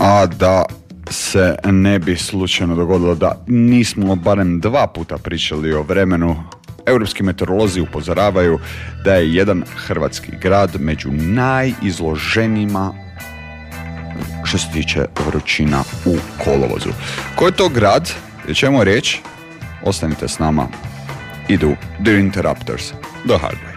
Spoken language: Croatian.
A da se ne bi slučajno dogodilo da nismo barem 2 puta pričali o vremenu, europski meteorolozi upozoravaju da je jedan hrvatski grad među najizloženijima što se tiče vrućina u kolovozu. Koji je to grad? O čemu je riječ? Ostanite s nama. Idu The Interrupters, The Hard Way.